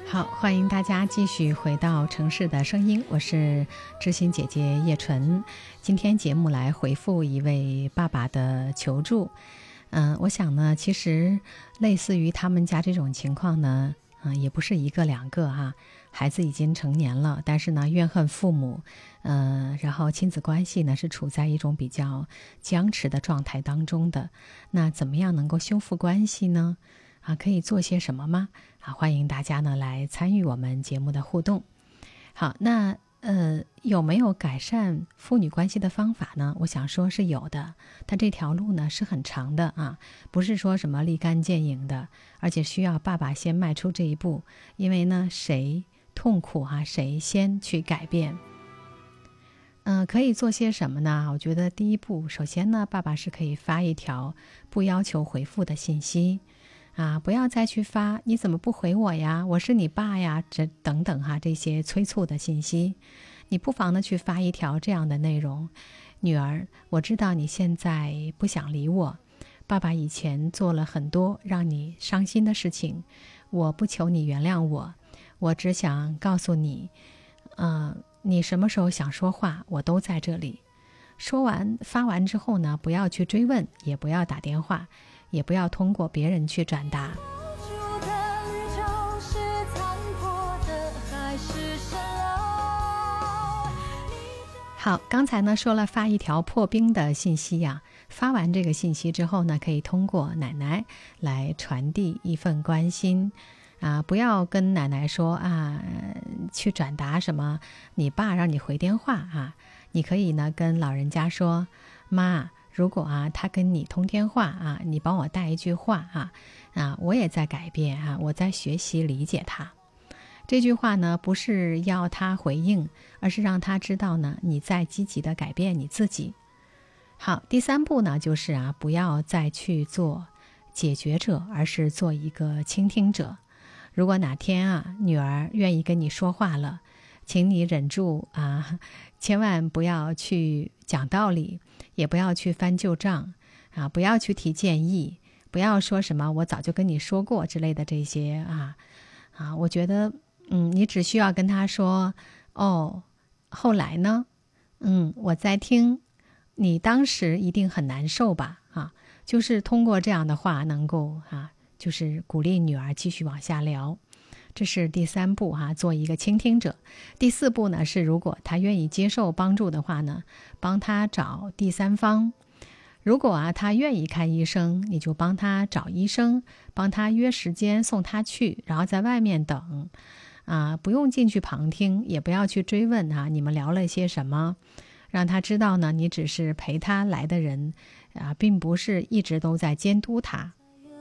好，欢迎大家继续回到城市的声音，我是知心姐姐叶纯。今天节目来回复一位爸爸的求助。我想呢，其实类似于他们家这种情况呢，也不是一个两个哈。孩子已经成年了，但是呢怨恨父母，然后亲子关系呢是处在一种比较僵持的状态当中的。那怎么样能够修复关系呢？可以做些什么吗？欢迎大家呢来参与我们节目的互动。好，那有没有改善父女关系的方法呢？我想说是有的，但这条路呢是很长的啊，不是说什么立竿见影的，而且需要爸爸先迈出这一步，因为呢谁痛苦谁先去改变。可以做些什么呢？我觉得第一步，首先呢，爸爸是可以发一条不要求回复的信息。不要再去发你怎么不回我呀，我是你爸呀，这等等这些催促的信息，你不妨呢去发一条这样的内容：女儿，我知道你现在不想理我，爸爸以前做了很多让你伤心的事情，我不求你原谅我，我只想告诉你，你什么时候想说话，我都在这里。发完之后呢，不要去追问，也不要打电话，也不要通过别人去转达。好，刚才呢说了发一条破冰的信息呀，发完这个信息之后呢，可以通过奶奶来传递一份关心。不要跟奶奶说去转达什么你爸让你回电话你可以呢跟老人家说，妈，如果他跟你通电话你帮我带一句话我也在改变我在学习理解他。这句话呢不是要他回应，而是让他知道呢你在积极的改变你自己。好，第三步呢就是不要再去做解决者，而是做一个倾听者。如果哪天女儿愿意跟你说话了，请你忍住千万不要去讲道理，也不要去翻旧账不要去提建议，不要说什么我早就跟你说过之类的这些我觉得你只需要跟他说，后来呢我在听，你当时一定很难受吧就是通过这样的话能够就是鼓励女儿继续往下聊。这是第三步做一个倾听者。第四步呢是，如果他愿意接受帮助的话呢，帮他找第三方。如果他愿意看医生，你就帮他找医生，帮他约时间送他去，然后在外面等不用进去旁听，也不要去追问你们聊了些什么，让他知道呢你只是陪他来的人并不是一直都在监督他